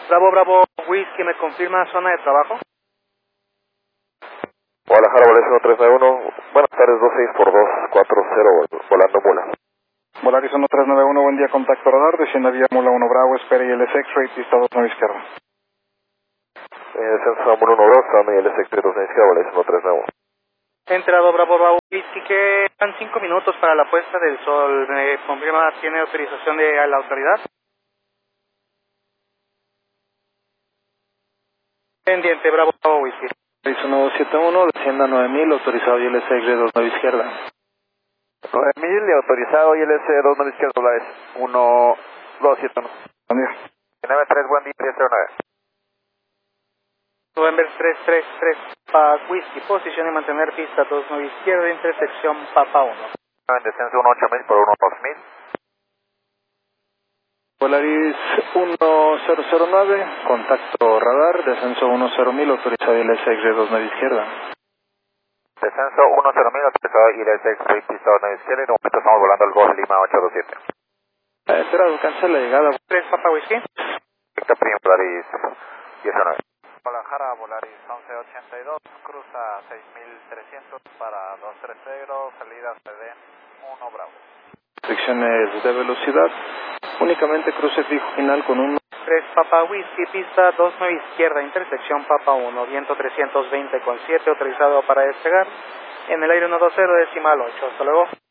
Bravo, Bravo, Whisky, ¿me confirma zona de trabajo? Guadalajara, Volaris 1391, buenas tardes, 26 por 240, volando Mula. Volaris 1391, buen día, contacto radar, descienda vía Mula 1 Bravo, espere ILS X-Ray, pista 2 9 izquierda. Descenso a Mula 1 Bravo, Sama ILS X-Ray 2 9 izquierda, Volaris 1391. Entrado, Bravo, Bravo, Whisky, quedan 5 minutos para la puesta del sol. ¿Me confirma tiene autorización de la autoridad? Pendiente, Bravo, Bravo, Whisky. Volaris 1271, descienda 9000, autorizado ILS X-Ray 2 9 izquierda. 9000 y autorizado ILS 2 9 izquierda, Volaris 1271. Buen día. 93, buen día, 1009. November 333, Papa Whisky, posición y mantener pista 29 izquierda, intersección Papa 1. En descenso 18000 por 12000. Volaris 1009, contacto radar, descenso 10000, autorizado ILS X-Ray 2 9 izquierda. Descenso 10000, autorizado ILS X-Ray, pista 2 9 izquierda, y de momento estamos volando al Golf Lima 827. Esperado, cancela la llegada. 3, Papa Whisky. Directo Primo, Volaris 19. Guadalajara, Volaris 1182, cruza 6300 para 230, salida CD 1 Bravo. Restricciones de velocidad, únicamente cruce fijo final con un 3, Papa Whisky, pista 29 izquierda, intersección Papa 1, viento 320 con 7, autorizado para despegar. En el aire 120, decimal 8. Hasta luego.